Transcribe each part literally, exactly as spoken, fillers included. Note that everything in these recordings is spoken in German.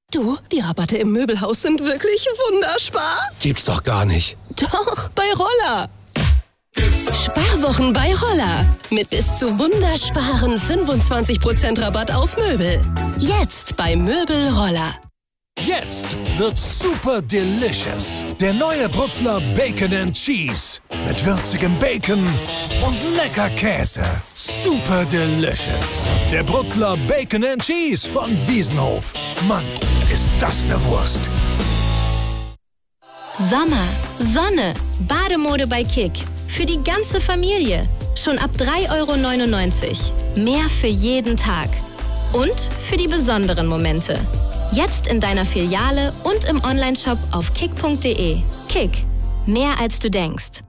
Du, die Rabatte im Möbelhaus sind wirklich wunderbar. Gibt's doch gar nicht. Doch, bei Roller. Sparwochen bei Roller. Mit bis zu wundersparen fünfundzwanzig Prozent Rabatt auf Möbel. Jetzt bei Möbel Roller. Jetzt wird's super delicious. Der neue Brutzler Bacon and Cheese. Mit würzigem Bacon und lecker Käse. Super delicious. Der Brutzler Bacon and Cheese von Wiesenhof. Mann, ist das eine Wurst. Sommer, Sonne, Bademode bei Kick. Für die ganze Familie. Schon ab drei Euro neunundneunzig. Mehr für jeden Tag. Und für die besonderen Momente. Jetzt in deiner Filiale und im Onlineshop auf kick punkt de. Kick. Mehr als du denkst.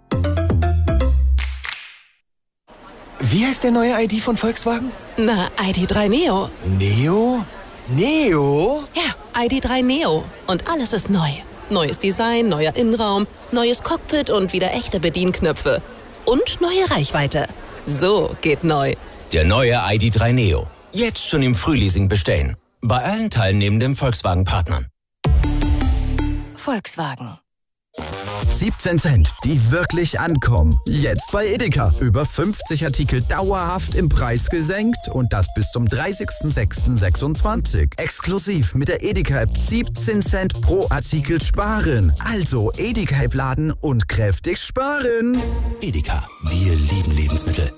Wie heißt der neue I D von Volkswagen? Na, I D drei Neo. Neo? Neo? Ja, I D drei Neo. Und alles ist neu. Neues Design, neuer Innenraum, neues Cockpit und wieder echte Bedienknöpfe. Und neue Reichweite. So geht neu. Der neue I D drei Neo. Jetzt schon im Frühleasing bestellen. Bei allen teilnehmenden Volkswagen-Partnern. Volkswagen. siebzehn Cent, die wirklich ankommen. Jetzt bei Edeka. Über fünfzig Artikel dauerhaft im Preis gesenkt und das bis zum dreißigsten sechsten sechsundzwanzig. Exklusiv mit der Edeka-App siebzehn Cent pro Artikel sparen. Also Edeka-App laden und kräftig sparen. Edeka, wir lieben Lebensmittel.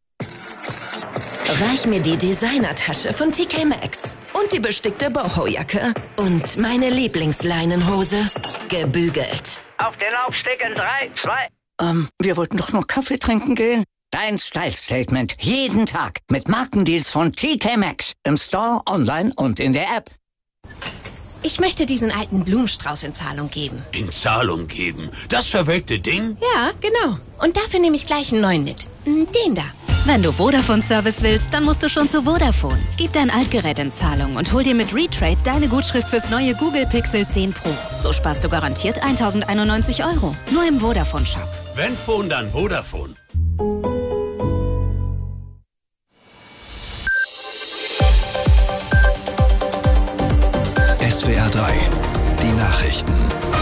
Reich mir die Designertasche von T K Maxx. Und die bestickte Boho-Jacke. Und meine Lieblingsleinenhose. Gebügelt. Auf den Laufsteg in drei, zwei. Ähm, wir wollten doch noch Kaffee trinken gehen. Dein Style-Statement. Jeden Tag. Mit Markendeals von T K Maxx. Im Store, online und in der App. Ich möchte diesen alten Blumenstrauß in Zahlung geben. In Zahlung geben? Das verwelkte Ding? Ja, genau. Und dafür nehme ich gleich einen neuen mit. Den da. Wenn du Vodafone-Service willst, dann musst du schon zu Vodafone. Gib dein Altgerät in Zahlung und hol dir mit Retrade deine Gutschrift fürs neue Google Pixel zehn Pro. So sparst du garantiert eintausendeinundneunzig Euro. Nur im Vodafone-Shop. Wenn Phone, dann Vodafone. S W R drei, die Nachrichten.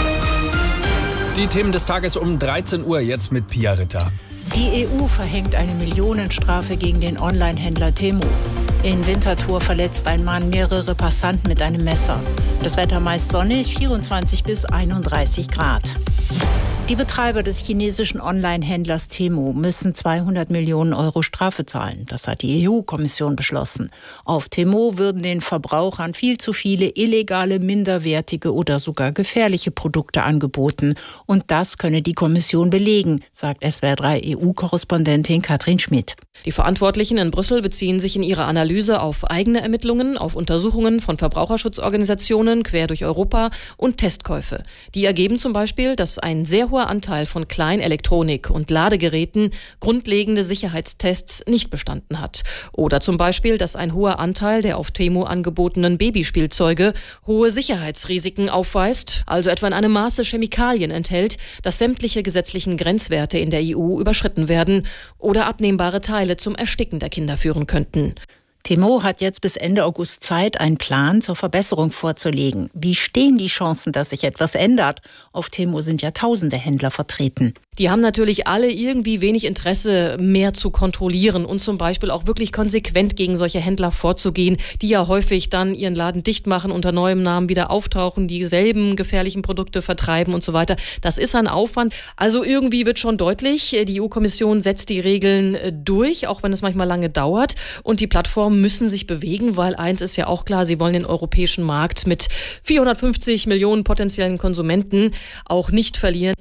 Die Themen des Tages um dreizehn Uhr, jetzt mit Pia Ritter. Die E U verhängt eine Millionenstrafe gegen den Online-Händler Temu. In Winterthur verletzt ein Mann mehrere Passanten mit einem Messer. Das Wetter meist sonnig, vierundzwanzig bis einunddreißig Grad. Die Betreiber des chinesischen Online-Händlers Temu müssen zweihundert Millionen Euro Strafe zahlen. Das hat die E U-Kommission beschlossen. Auf Temu würden den Verbrauchern viel zu viele illegale, minderwertige oder sogar gefährliche Produkte angeboten. Und das könne die Kommission belegen, sagt S W R drei E U-Korrespondentin Katrin Schmidt. Die Verantwortlichen in Brüssel beziehen sich in ihrer Analyse auf eigene Ermittlungen, auf Untersuchungen von Verbraucherschutzorganisationen quer durch Europa und Testkäufe. Die ergeben zum Beispiel, dass ein sehr hoher Anteil von Kleinelektronik und Ladegeräten grundlegende Sicherheitstests nicht bestanden hat. Oder zum Beispiel, dass ein hoher Anteil der auf Temu angebotenen Babyspielzeuge hohe Sicherheitsrisiken aufweist, also etwa in einem Maße Chemikalien enthält, dass sämtliche gesetzlichen Grenzwerte in der E U überschritten werden oder abnehmbare Teile zum Ersticken der Kinder führen könnten. Temu hat jetzt bis Ende August Zeit, einen Plan zur Verbesserung vorzulegen. Wie stehen die Chancen, dass sich etwas ändert? Auf Temu sind ja tausende Händler vertreten. Die haben natürlich alle irgendwie wenig Interesse, mehr zu kontrollieren und zum Beispiel auch wirklich konsequent gegen solche Händler vorzugehen, die ja häufig dann ihren Laden dicht machen, unter neuem Namen wieder auftauchen, dieselben gefährlichen Produkte vertreiben und so weiter. Das ist ein Aufwand. Also irgendwie wird schon deutlich, die E U-Kommission setzt die Regeln durch, auch wenn es manchmal lange dauert. Und die Plattformen müssen sich bewegen, weil eins ist ja auch klar, sie wollen den europäischen Markt mit vierhundertfünfzig Millionen potenziellen Konsumenten auch nicht verlieren.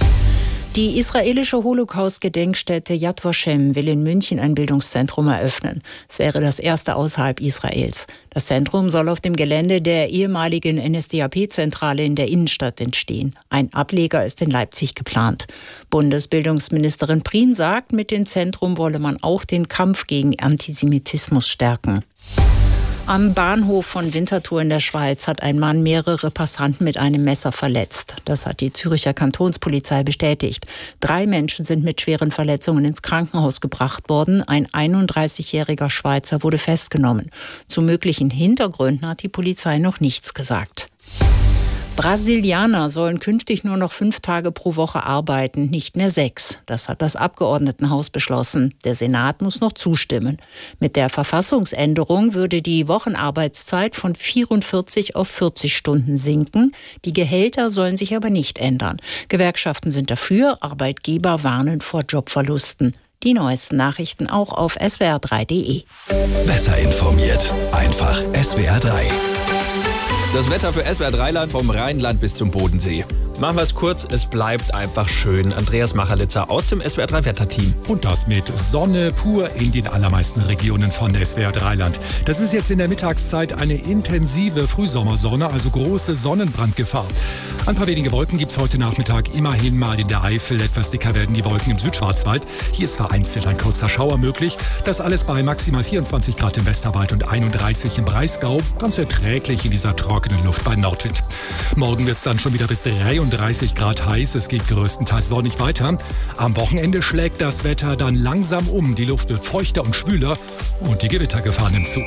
Die israelische Holocaust-Gedenkstätte Yad Vashem will in München ein Bildungszentrum eröffnen. Es wäre das erste außerhalb Israels. Das Zentrum soll auf dem Gelände der ehemaligen N S D A P-Zentrale in der Innenstadt entstehen. Ein Ableger ist in Leipzig geplant. Bundesbildungsministerin Prien sagt, mit dem Zentrum wolle man auch den Kampf gegen Antisemitismus stärken. Am Bahnhof von Winterthur in der Schweiz hat ein Mann mehrere Passanten mit einem Messer verletzt. Das hat die Zürcher Kantonspolizei bestätigt. Drei Menschen sind mit schweren Verletzungen ins Krankenhaus gebracht worden. Ein einunddreißigjähriger Schweizer wurde festgenommen. Zu möglichen Hintergründen hat die Polizei noch nichts gesagt. Brasilianer sollen künftig nur noch fünf Tage pro Woche arbeiten, nicht mehr sechs. Das hat das Abgeordnetenhaus beschlossen. Der Senat muss noch zustimmen. Mit der Verfassungsänderung würde die Wochenarbeitszeit von vierundvierzig auf vierzig Stunden sinken. Die Gehälter sollen sich aber nicht ändern. Gewerkschaften sind dafür, Arbeitgeber warnen vor Jobverlusten. Die neuesten Nachrichten auch auf S W R drei punkt de. Besser informiert, einfach S W R drei. Das Wetter für S W R drei Land vom Rheinland bis zum Bodensee. Machen wir es kurz, es bleibt einfach schön. Andreas Macherlitzer aus dem S W R drei Wetterteam. Und das mit Sonne pur in den allermeisten Regionen von S W R drei Land. Das ist jetzt in der Mittagszeit eine intensive Frühsommersonne, also große Sonnenbrandgefahr. Ein paar wenige Wolken gibt es heute Nachmittag immerhin mal in der Eifel. Etwas dicker werden die Wolken im Südschwarzwald. Hier ist vereinzelt ein kurzer Schauer möglich. Das alles bei maximal vierundzwanzig Grad im Westerwald und einunddreißig im Breisgau. Ganz erträglich in dieser trockenen Luft bei Nordwind. Morgen wird es dann schon wieder bis dreiunddreißig Grad heiß. Es geht größtenteils sonnig weiter. Am Wochenende schlägt das Wetter dann langsam um. Die Luft wird feuchter und schwüler und die Gewittergefahr nimmt zu.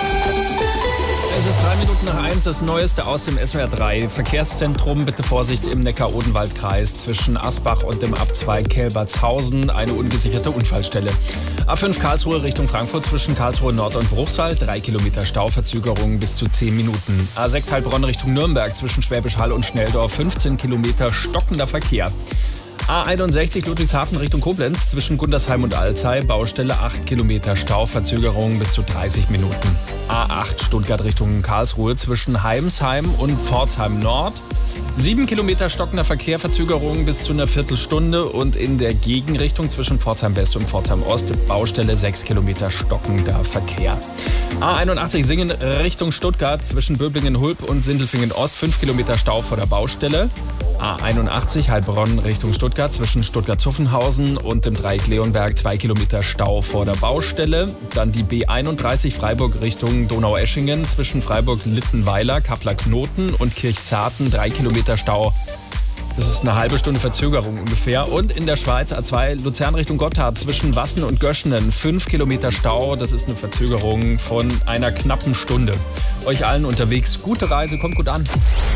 Es ist drei Minuten nach eins, das Neueste aus dem S W R drei Verkehrszentrum. Bitte Vorsicht im Neckar-Odenwald-Kreis zwischen Asbach und dem Abzweig Kelbertshausen. Eine ungesicherte Unfallstelle. A fünf Karlsruhe Richtung Frankfurt zwischen Karlsruhe Nord und Bruchsal. Drei Kilometer Stauverzögerung bis zu zehn Minuten. A sechs Heilbronn Richtung Nürnberg zwischen Schwäbisch Hall und Schnelldorf. fünfzehn Kilometer stockender Verkehr. A einundsechzig Ludwigshafen Richtung Koblenz zwischen Gundersheim und Alzey. Baustelle acht Kilometer Stauverzögerung bis zu dreißig Minuten. A acht Stuttgart Richtung Karlsruhe zwischen Heimsheim und Pforzheim Nord. sieben Kilometer stockender Verkehr, Verzögerung bis zu einer Viertelstunde. Und in der Gegenrichtung zwischen Pforzheim West und Pforzheim Ost Baustelle sechs Kilometer stockender Verkehr. A einundachtzig Singen Richtung Stuttgart zwischen Böblingen-Hulp und Sindelfingen Ost. fünf Kilometer Stau vor der Baustelle. A einundachtzig Heilbronn Richtung Stuttgart zwischen Stuttgart-Zuffenhausen und dem Dreieck Leonberg. zwei Kilometer Stau vor der Baustelle. Dann die B einunddreißig Freiburg Richtung Donaueschingen zwischen Freiburg-Littenweiler, Kappler-Knoten und Kirchzarten. drei Kilometer Stau. Das ist eine halbe Stunde Verzögerung ungefähr. Und in der Schweiz A zwei Luzern Richtung Gotthard zwischen Wassen und Göschenen. fünf Kilometer Stau. Das ist eine Verzögerung von einer knappen Stunde. Euch allen unterwegs gute Reise, kommt gut an.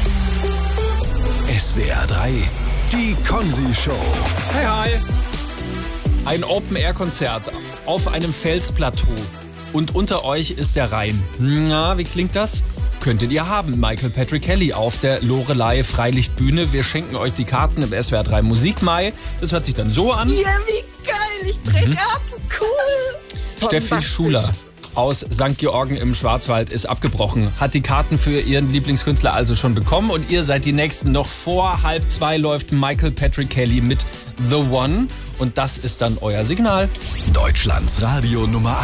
S W R drei, die Konzi-Show. Hey, hi. Ein Open-Air-Konzert auf einem Felsplateau. Und unter euch ist der Rhein. Na, wie klingt das? Könntet ihr haben. Michael Patrick Kelly auf der Loreley Freilichtbühne. Wir schenken euch die Karten im S W R drei Musikmai. Das hört sich dann so an. Ja, wie geil. Ich dreh mhm. ab. Cool. Steffi Schuler aus Sankt Georgen im Schwarzwald ist abgebrochen. Hat die Karten für ihren Lieblingskünstler also schon bekommen. Und ihr seid die Nächsten. Noch vor halb zwei läuft Michael Patrick Kelly mit The One. Und das ist dann euer Signal. Deutschlands Radio Nummer eins.